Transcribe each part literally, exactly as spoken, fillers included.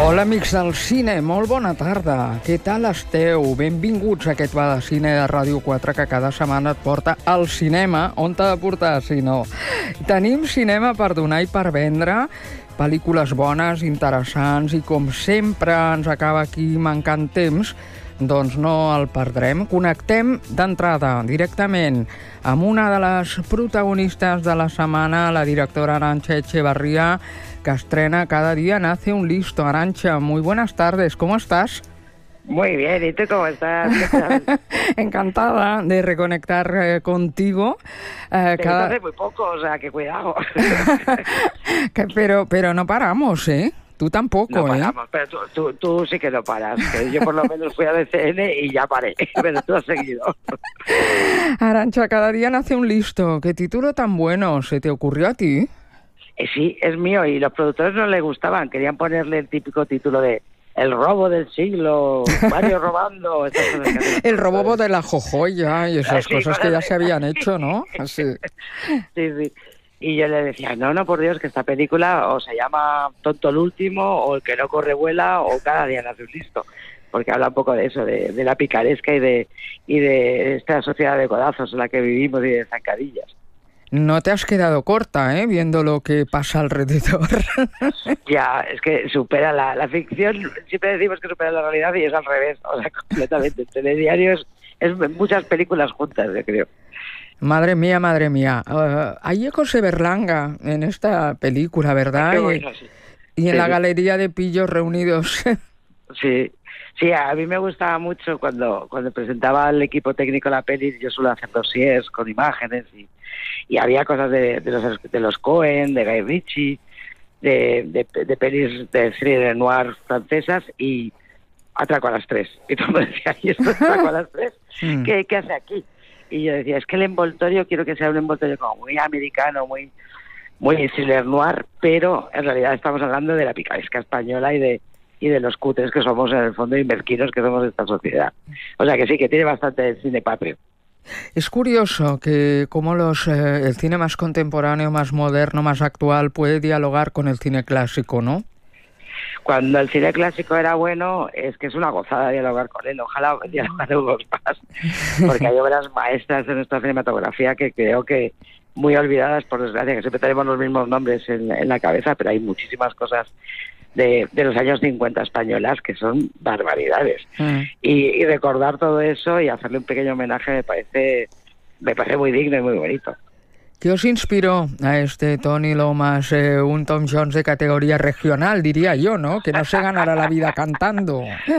Hola, amics del cine, molt bona tarda. Què tal esteu? Benvinguts a aquest Va de Cine de Ràdio quatre que cada setmana et porta al cinema. On t'ha de portar, si no? Tenim cinema per donar i per vendre, pel·lícules bones, interessants, i com sempre ens acaba aquí mancant temps, doncs no el perdrem. Connectem d'entrada directament amb una de les protagonistes de la setmana, la directora Arantxa Echevarría, que estrena Cada día nace un listo. Arantxa, muy buenas tardes, ¿cómo estás? Muy bien, ¿y tú cómo estás? ¿Qué tal? Encantada de reconectar eh, contigo. Eh, Te cada... hace muy poco, o sea, que cuidado. que, pero, pero no paramos, ¿eh? Tú tampoco, no paramos, ¿eh? pero tú, tú, tú sí que no paras. Que yo por lo menos fui a D C N y ya paré, pero tú has seguido. Arantxa, Cada día nace un listo. ¿Qué título tan bueno se te ocurrió a ti? Eh, sí, es mío y los productores no les gustaban. Querían ponerle el típico título de El robo del siglo, Mario robando. Esas cosas que hacen. El robo de la jojoya y esas Sí, cosas que ya se habían hecho, ¿no? Sí. sí, sí. Y yo le decía, no, no, por Dios, que esta película o se llama Tonto el último, o El que no corre vuela, o Cada día nace un listo. Porque habla un poco de eso, de, de la picaresca y de, y de esta sociedad de codazos en la que vivimos y de zancadillas. No te has quedado corta, ¿eh? Viendo lo que pasa alrededor. Ya, es que supera la, la ficción, siempre decimos que supera la realidad y es al revés, o sea, completamente. El telediario es, es muchas películas juntas, yo creo. Madre mía, madre mía. Uh, hay ecos de Berlanga en esta película, ¿verdad? Qué bueno, sí. Y, y en sí, la sí. galería de pillos reunidos. Sí, sí, a mí me gustaba mucho cuando, cuando presentaba al equipo técnico la peli, yo suelo hacer dossiers con imágenes y, y había cosas de, de los de los Coen, de Guy Ritchie, de, de, de pelis de thriller noir francesas y Atraco a las tres. Y todo me decía, ¿y esto Atraco a las tres? ¿Qué, ¿Qué hace aquí? Y yo decía, es que el envoltorio quiero que sea un envoltorio como muy americano, muy muy thriller noir, pero en realidad estamos hablando de la picaresca española y de y de los cutres que somos en el fondo y mezquinos que somos de esta sociedad. O sea que sí, que tiene bastante cine patrio. Es curioso que como los eh, el cine más contemporáneo, más moderno, más actual puede dialogar con el cine clásico, ¿no? Cuando el cine clásico era bueno, es que es una gozada dialogar con él. Ojalá dialogáramos más, porque hay obras maestras de nuestra cinematografía que creo que muy olvidadas, por desgracia, que siempre tenemos los mismos nombres en, en la cabeza, pero hay muchísimas cosas de, de los años cincuenta españolas que son barbaridades. Mm. Y, y recordar todo eso y hacerle un pequeño homenaje me parece, me parece muy digno y muy bonito. ¿Qué os inspiró a este Tony Lomas, eh, un Tom Jones de categoría regional, diría yo, ¿no? Que no se ganará la vida cantando.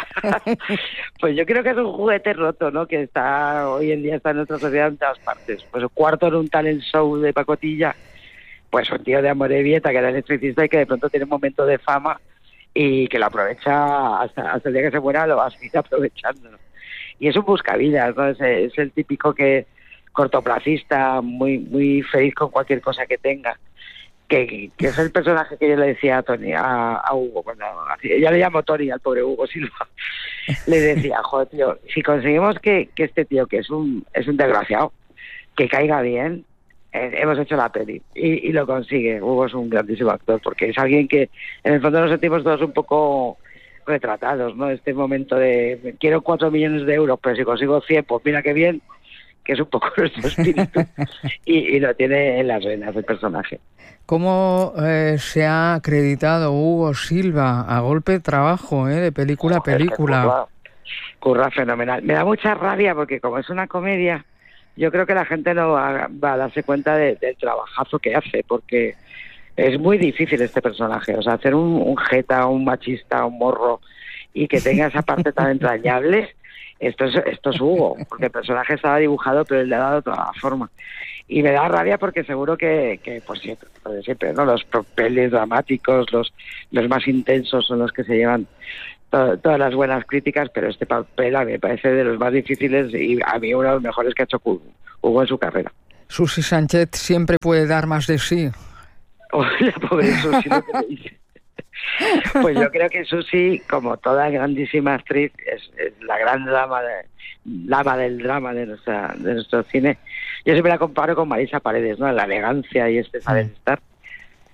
Pues yo creo que es un juguete roto, ¿no? Que está hoy en día está en nuestra sociedad en todas partes. Pues el cuarto en un talent show de pacotilla, pues un tío de Amorebieta que era electricista y que de pronto tiene un momento de fama y que lo aprovecha hasta, hasta el día que se muera, lo va a seguir aprovechando, ¿no? Y es un buscavidas, ¿no? Es, es el típico que cortoplacista, muy muy feliz con cualquier cosa que tenga, que, que es el personaje que yo le decía a Tony, a, a Hugo, cuando ya le llamo Tony al pobre Hugo Silva, le decía, joder tío, si conseguimos que, que este tío, que es un es un desgraciado, que caiga bien, eh, hemos hecho la peli, y, y lo consigue. Hugo es un grandísimo actor, porque es alguien que en el fondo nos sentimos todos un poco retratados, ¿no? Este momento de, quiero cuatro millones de euros, pero si consigo cien, pues mira qué bien, que es un poco nuestro espíritu, y, y lo tiene en las venas el personaje. ¿Cómo eh, se ha acreditado Hugo Silva a golpe de trabajo, eh, de película a película? Curra, curra fenomenal. Me da mucha rabia porque como es una comedia, yo creo que la gente no va, va a darse cuenta de, del trabajazo que hace, porque es muy difícil este personaje. O sea, hacer un, un jeta, un machista, un morro, y que tenga esa parte tan entrañable... Esto es, esto es Hugo, porque el personaje estaba dibujado, pero él le ha dado toda la forma. Y me da rabia porque seguro que, que pues siempre, pues siempre, ¿no? Los papeles dramáticos, los, los más intensos son los que se llevan to, todas las buenas críticas, pero este papel a mí me parece de los más difíciles y a mí uno de los mejores que ha hecho Hugo en su carrera. Susi Sánchez siempre puede dar más de sí. Oh, la pobre Susi, lo que me dice. Pues yo creo que Susi, como toda grandísima actriz, es, es la gran dama, de, dama del drama de, nuestra, de nuestro cine. Yo siempre la comparo con Marisa Paredes, ¿no? La elegancia y este saber estar.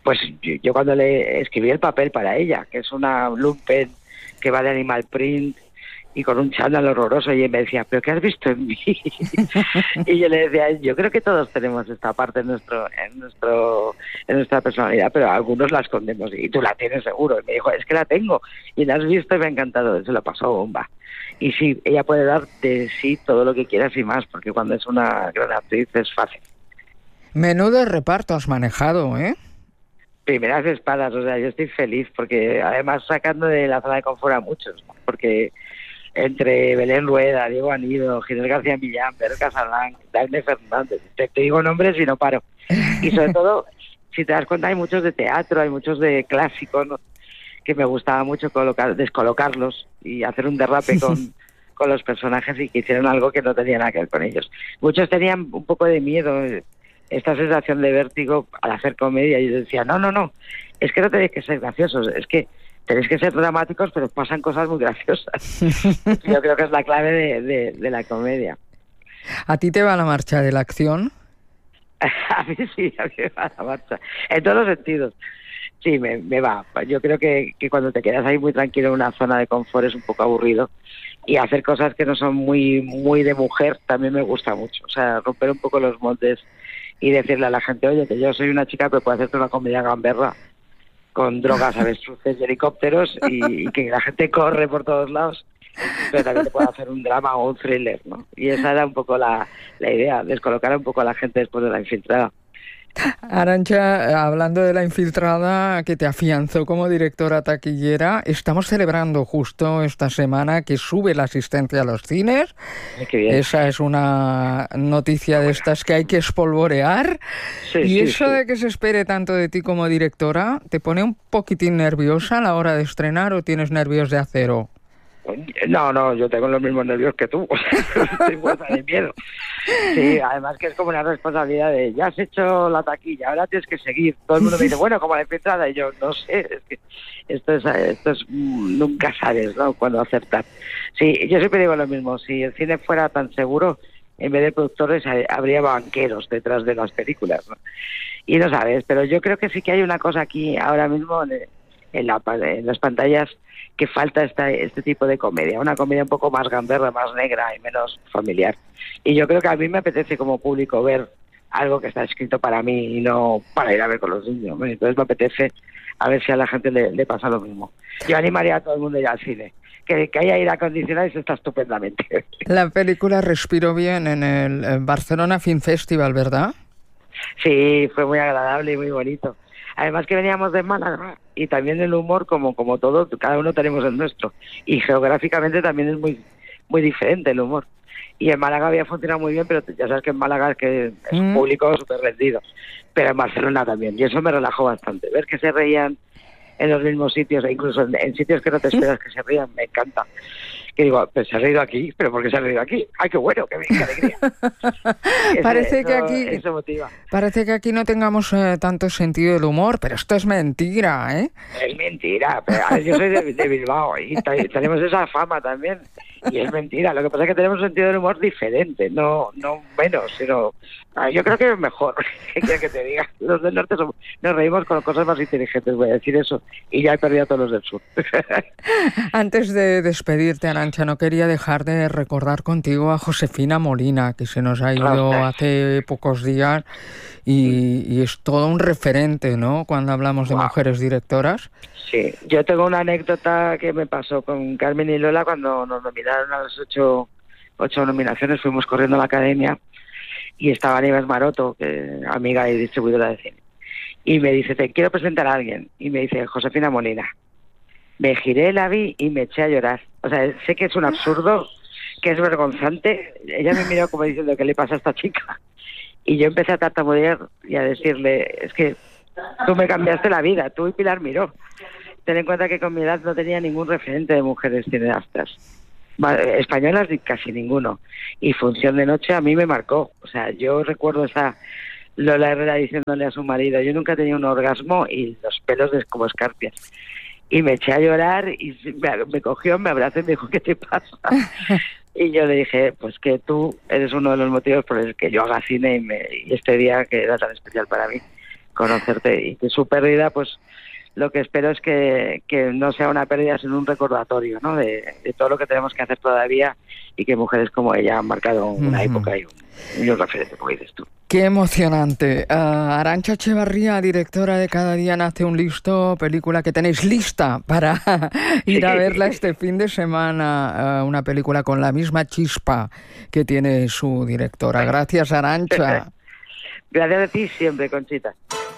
pues yo, yo cuando le escribí el papel para ella, que es una lumpen que va de animal print y con un chándal horroroso, y él me decía, ¿pero qué has visto en mí? Y yo le decía, yo creo que todos tenemos esta parte en nuestro en nuestro en nuestra personalidad, pero algunos la escondemos, y tú la tienes seguro. Y me dijo, es que la tengo, y la has visto y me ha encantado, se lo pasó bomba. Y sí, ella puede dar de sí todo lo que quieras y más, porque cuando es una gran actriz es fácil. Menudo reparto has manejado, ¿eh? Primeras espadas, o sea, yo estoy feliz, porque además sacando de la zona de confort a muchos, ¿no? Porque entre Belén Rueda, Diego Anido, Ginés García Millán, Pedro Casalán, Daphne Fernández, te, te digo nombres y no paro. Y sobre todo, si te das cuenta, hay muchos de teatro, hay muchos de clásicos, ¿no? Que me gustaba mucho colocar, descolocarlos y hacer un derrape con, con los personajes, y que hicieron algo que no tenía nada que ver con ellos. Muchos tenían un poco de miedo, esta sensación de vértigo al hacer comedia, y yo decía, no, no, no, es que no tenéis que ser graciosos, es que tenéis que ser dramáticos, pero pasan cosas muy graciosas. Yo creo que es la clave de, de, de la comedia. ¿A ti te va la marcha de la acción? A mí sí, a mí me va la marcha, en todos los sentidos. Sí, me, me va. Yo creo que, que cuando te quedas ahí muy tranquilo en una zona de confort es un poco aburrido, y hacer cosas que no son muy muy de mujer también me gusta mucho. O sea, romper un poco los moldes y decirle a la gente, oye, que yo soy una chica que puede hacerte una comedia gamberra con drogas, avestruces y helicópteros, y, y que la gente corre por todos lados, pero también te puede hacer un drama o un thriller, ¿no? Y esa era un poco la, la idea, descolocar un poco a la gente después de La Infiltrada. Arantxa, hablando de La Infiltrada, que te afianzó como directora taquillera, estamos celebrando justo esta semana que sube la asistencia a los cines. Qué bien. Esa es una noticia de estas que hay que espolvorear. Sí, y sí, eso sí. de que se espere tanto de ti como directora, ¿te pone un poquitín nerviosa a la hora de estrenar o tienes nervios de acero? No, no, yo tengo los mismos nervios que tú, o sea, estoy muerta de miedo. Sí, además que es como una responsabilidad de, ya has hecho la taquilla, ahora tienes que seguir. Todo el mundo me dice, bueno, como La Infiltrada, y yo, no sé, es que esto es, esto es nunca sabes, ¿no?, cuándo acertar. Sí, yo siempre digo lo mismo, si el cine fuera tan seguro, en vez de productores habría banqueros detrás de las películas, ¿no? Y no sabes, pero yo creo que sí que hay una cosa aquí ahora mismo en, en, la, en las pantallas, que falta esta, este tipo de comedia, una comedia un poco más gamberra, más negra y menos familiar. Y yo creo que a mí me apetece como público ver algo que está escrito para mí y no para ir a ver con los niños, ¿no? Entonces me apetece a ver si a la gente le, le pasa lo mismo. Yo animaría a todo el mundo a ir al cine. Que, que haya aire acondicionado, eso está estupendamente. La película respiró bien en el Barcelona Film Festival, ¿verdad? Sí, fue muy agradable y muy bonito. Además que veníamos de Málaga, y también el humor, como como todo, cada uno tenemos el nuestro. Y geográficamente también es muy muy diferente el humor. Y en Málaga había funcionado muy bien, pero ya sabes que en Málaga es que es un Mm. público súper rendido. Pero en Barcelona también, y eso me relajó bastante. Ver que se reían en los mismos sitios, e incluso en, en sitios que no te esperas que se rían, me encanta. Que digo, pues se ha reído aquí, pero ¿por qué se ha reído aquí? ¡Ay, qué bueno, qué, qué alegría! Parece eso, que aquí eso motiva. parece que aquí no tengamos eh, tanto sentido del humor, pero esto es mentira, ¿eh? Es mentira, pero a ver, yo soy de, de Bilbao y t- tenemos esa fama también, y es mentira. Lo que pasa es que tenemos un sentido del humor diferente, no no menos, sino ah, yo creo que es mejor. ¿Qué quieres que te diga? Los del norte somos, nos reímos con cosas más inteligentes, voy a decir eso, y ya he perdido a todos los del sur. Antes de despedirte, Arantxa, no quería dejar de recordar contigo a Josefina Molina, que se nos ha ido hace pocos días y, y es todo un referente, ¿no?, cuando hablamos de Wow. mujeres directoras. Sí, yo tengo una anécdota que me pasó con Carmen y Lola cuando nos nominaron a las ocho, ocho nominaciones. Fuimos corriendo a la academia y estaba Nieves Maroto, que amiga y distribuidora de cine, y me dice, te quiero presentar a alguien, y me dice, Josefina Molina. Me giré, la vi y me eché a llorar. O sea, sé que es un absurdo, que es vergonzante. Ella me miró como diciendo, ¿qué le pasa a esta chica? Y yo empecé a tartamudear y a decirle, es que tú me cambiaste la vida, tú y Pilar Miró. Ten en cuenta que con mi edad no tenía ningún referente de mujeres cineastas. Va- Españolas ni casi ninguno. Y Función de Noche a mí me marcó. O sea, yo recuerdo esa Lola Herrera diciéndole a su marido, yo nunca tenía un orgasmo y los pelos de, como escarpias. Y me eché a llorar y me, me cogió, me abrazó y me dijo, ¿qué te pasa? Y yo le dije, pues que tú eres uno de los motivos por el que yo haga cine y, me, y este día que era tan especial para mí, conocerte. Y que su pérdida, pues lo que espero es que, que no sea una pérdida, sino un recordatorio, ¿no? De, de todo lo que tenemos que hacer todavía y que mujeres como ella han marcado una uh-huh. época y un, y un referente, como dices tú. Qué emocionante. Uh, Arantxa Echevarría, directora de Cada día nace un listo, película que tenéis lista para ir a verla este fin de semana, uh, una película con la misma chispa que tiene su directora. Gracias, Arantxa. Gracias a ti siempre, Conchita.